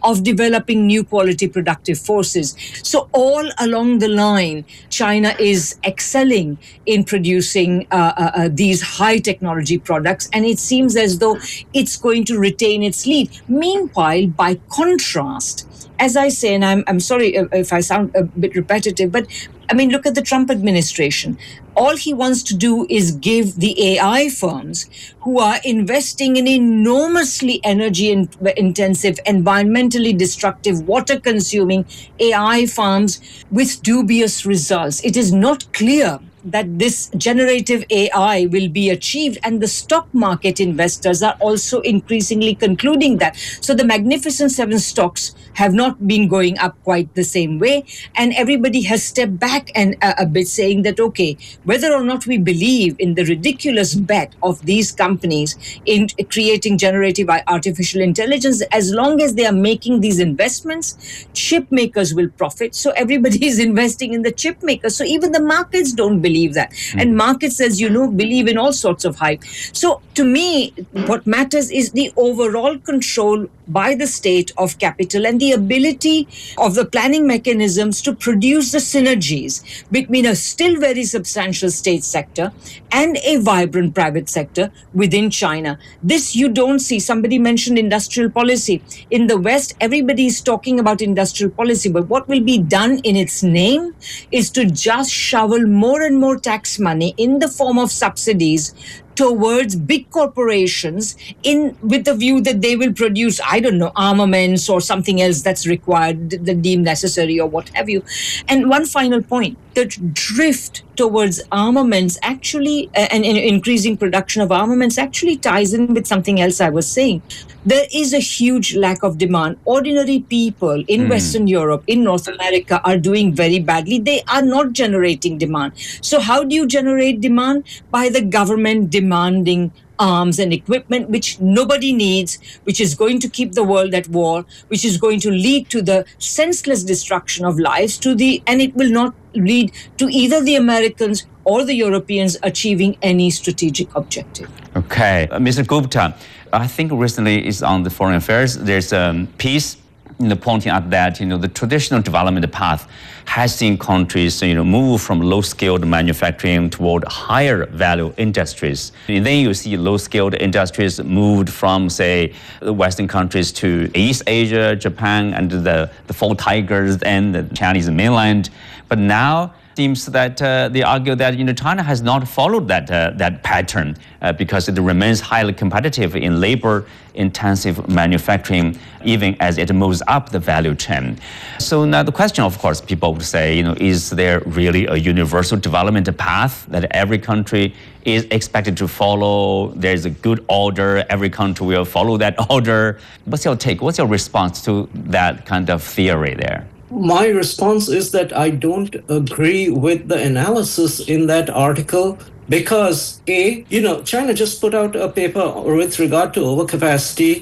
of developing new quality productive forces. So all along the line, China is excelling in producing these high technology products, and it seems as though it's going to retain its lead. Meanwhile, by contrast, as I say, and I'm sorry if I sound a bit repetitive, but I mean, look at the Trump administration. All he wants to do is give the AI firms who are investing in enormously energy intensive, environmentally destructive, water consuming AI farms with dubious results. It is not clear that this generative AI will be achieved, and the stock market investors are also increasingly concluding that. So the Magnificent Seven stocks have not been going up quite the same way, and everybody has stepped back and a bit, saying that, okay, whether or not we believe in the ridiculous bet of these companies in creating generative artificial intelligence, as long as they are making these investments, chip makers will profit. So everybody is investing in the chip makers. So even the markets don't believe that. And markets, as you know, believe in all sorts of hype. So to me, what matters is the overall control by the state of capital and the ability of the planning mechanisms to produce the synergies between a still very substantial state sector and a vibrant private sector within China. This you don't see. Somebody mentioned industrial policy. In the West, everybody is talking about industrial policy, but what will be done in its name is to just shovel more and more tax money in the form of subsidies towards big corporations with the view that they will produce, I don't know, armaments or something else that's required, that deemed necessary or what have you. And one final point, the drift towards armaments actually, and increasing production of armaments actually ties in with something else I was saying. There is a huge lack of demand. Ordinary people in Western Europe, in North America, are doing very badly. They are not generating demand. So how do you generate demand? By the government demanding arms and equipment which nobody needs, which is going to keep the world at war, which is going to lead to the senseless destruction of lives, and it will not lead to either the Americans or the Europeans achieving any strategic objective. Okay. Mr. Gupta, I think recently is on the foreign affairs, there's a piece pointing out that the traditional development path has seen countries move from low-skilled manufacturing toward higher value industries. And then you see low-skilled industries moved from, say, the Western countries to East Asia, Japan, and the Four Tigers and the Chinese mainland. But now seems that they argue that China has not followed that pattern because it remains highly competitive in labor-intensive manufacturing, even as it moves up the value chain. So now the question, of course, people would say, is there really a universal development path that every country is expected to follow? There's a good order, every country will follow that order. What's your take? What's your response to that kind of theory there? My response is that I don't agree with the analysis in that article because, China just put out a paper with regard to overcapacity,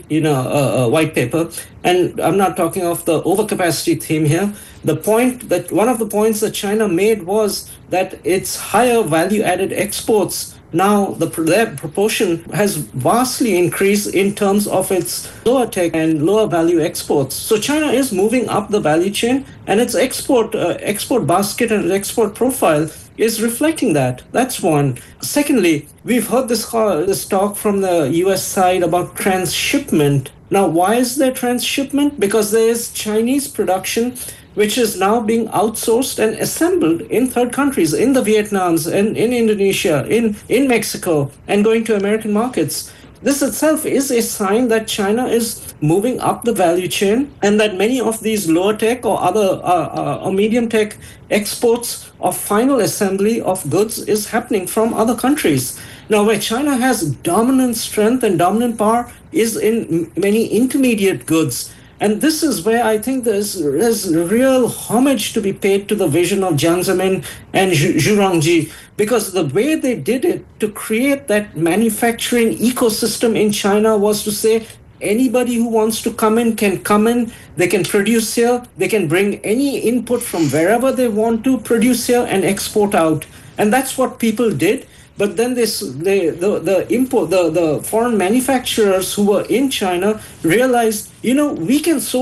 a white paper. And I'm not talking of the overcapacity theme here. One of the points that China made was that its higher value-added exports, now their proportion has vastly increased in terms of its lower tech and lower value exports. So China is moving up the value chain, and its export basket and export profile is reflecting that. That's one. Secondly, we've heard this talk from the US side about transshipment. Now, why is there transshipment? Because there is Chinese production which is now being outsourced and assembled in third countries, in the Vietnams, and in Indonesia, in Mexico, and going to American markets. This itself is a sign that China is moving up the value chain, and that many of these lower tech or other or medium tech exports of final assembly of goods is happening from other countries. Now, where China has dominant strength and dominant power is in many intermediate goods. And this is where I think there's real homage to be paid to the vision of Jiang Zemin and Zhu Rongji, because the way they did it to create that manufacturing ecosystem in China was to say, anybody who wants to come in can come in, they can produce here, they can bring any input from wherever they want to produce here and export out. And that's what people did. But then the foreign manufacturers who were in China realized, we can source